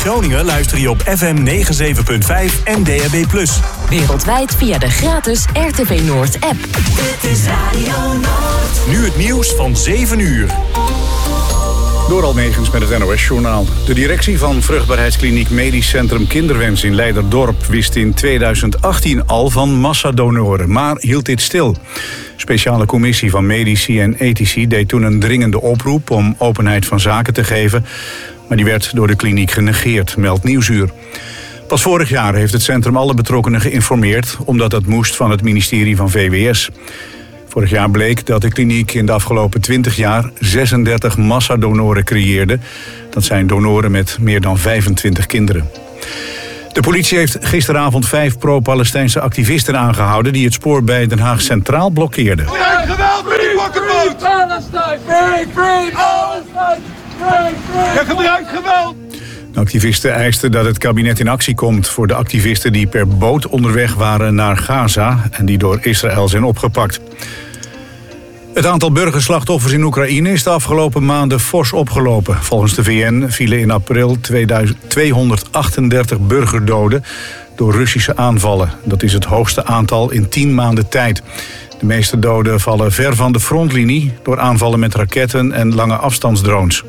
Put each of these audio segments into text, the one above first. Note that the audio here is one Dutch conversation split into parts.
Groningen luister je op FM 97.5 en DAB+. Wereldwijd via de gratis RTV Noord app. Dit is Radio Noord. Nu het nieuws van 7 uur. Door Almegens met het NOS-journaal. De directie van vruchtbaarheidskliniek Medisch Centrum Kinderwens in Leiderdorp wist in 2018 al van massadonoren, maar hield dit stil. Een speciale commissie van medici en ethici deed toen een dringende oproep om openheid van zaken te geven, maar die werd door de kliniek genegeerd, meldt Nieuwsuur. Pas vorig jaar heeft het centrum alle betrokkenen geïnformeerd, omdat dat moest van het ministerie van VWS. Vorig jaar bleek dat de kliniek in de afgelopen 20 jaar 36 massadonoren creëerde. Dat zijn donoren met meer dan 25 kinderen. De politie heeft gisteravond 5 pro-Palestijnse activisten aangehouden die het spoor bij Den Haag Centraal blokkeerden. Geweld met die wakkerboot! Palestine! Free Palestine! Je gebruikt geweld! De activisten eisten dat het kabinet in actie komt voor de activisten die per boot onderweg waren naar Gaza en die door Israël zijn opgepakt. Het aantal burgerslachtoffers in Oekraïne is de afgelopen maanden fors opgelopen. Volgens de VN vielen in april 238 burgerdoden door Russische aanvallen. Dat is het hoogste aantal in 10 maanden tijd. De meeste doden vallen ver van de frontlinie door aanvallen met raketten en lange afstandsdrones.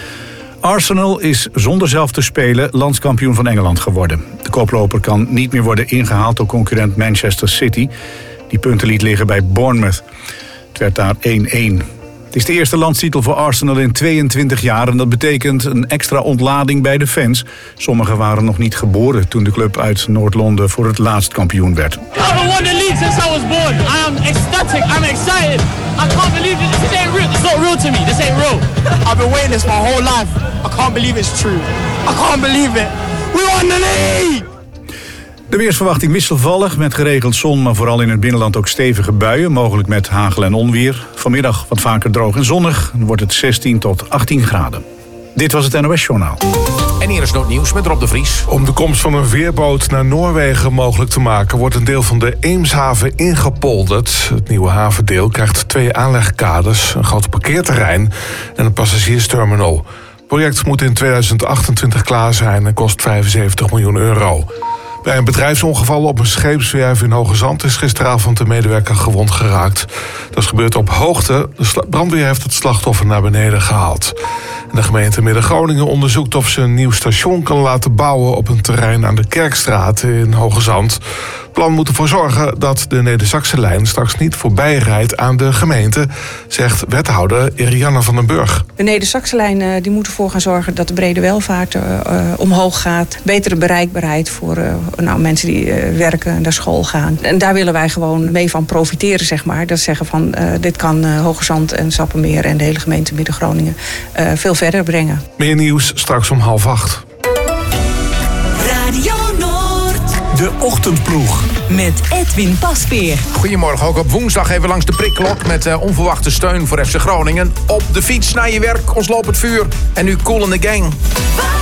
Arsenal is zonder zelf te spelen landskampioen van Engeland geworden. De koploper kan niet meer worden ingehaald door concurrent Manchester City, die punten liet liggen bij Bournemouth. Het werd daar 1-1. Het is de eerste landstitel voor Arsenal in 22 jaar en dat betekent een extra ontlading bij de fans. Sommigen waren nog niet geboren toen de club uit Noord-Londen voor het laatst kampioen werd. I haven't won the league since I was born. I am ecstatic. I'm excited. I can't believe it. This ain't real. It's not real to me. This ain't real. I've been waiting this my whole life. I can't believe it's true. I can't believe it. We won the league! De weersverwachting wisselvallig met geregeld zon, maar vooral in het binnenland ook stevige buien, mogelijk met hagel en onweer. Vanmiddag wat vaker droog en zonnig, dan wordt het 16 tot 18 graden. Dit was het NOS-journaal. En hier is nog nieuws met Rob de Vries. Om de komst van een veerboot naar Noorwegen mogelijk te maken, wordt een deel van de Eemshaven ingepolderd. Het nieuwe havendeel krijgt 2 aanlegkades, een groot parkeerterrein en een passagiersterminal. Het project moet in 2028 klaar zijn en kost 75 miljoen euro. Bij een bedrijfsongeval op een scheepswerf in Hoogezand is gisteravond de medewerker gewond geraakt. Dat is gebeurd op hoogte. De brandweer heeft het slachtoffer naar beneden gehaald. En de gemeente Midden-Groningen onderzoekt of ze een nieuw station kan laten bouwen op een terrein aan de Kerkstraat in Hoogezand. Het plan moet ervoor zorgen dat de Neder-Saxe-lijn straks niet voorbij rijdt aan de gemeente, zegt wethouder Irianne van den Burg. De Neder-Saxe-lijn die moet ervoor gaan zorgen dat de brede welvaart omhoog gaat. Betere bereikbaarheid voor mensen die werken en naar school gaan. En daar willen wij gewoon mee van profiteren, zeg maar. Dat zeggen van dit kan Hoogezand en Sappemeer en de hele gemeente Midden-Groningen veel verder brengen. Meer nieuws straks om 7:30. Radio Noord. De Ochtendploeg. Met Edwin Pasveer. Goedemorgen, ook op woensdag even langs de prikklok met onverwachte steun voor FC Groningen. Op de fiets naar je werk, ons lopend vuur en nu Kool in the Gang.